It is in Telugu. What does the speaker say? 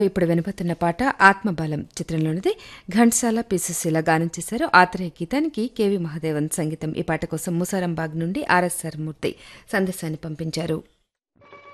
ఇప్పుడు వినబోతున్న పాట ఆత్మబలం చిత్రంలోనిది. ఘంట్సాల పిసుశీల గానం చేశారు. ఆత్రేయ గీతానికి కెవి మహాదేవన్ సంగీతం. ఈ పాట కోసం ముసారంబాగ్ నుండి ఆర్ఎస్ఆర్ మూర్తి సందేశాన్ని పంపించారు.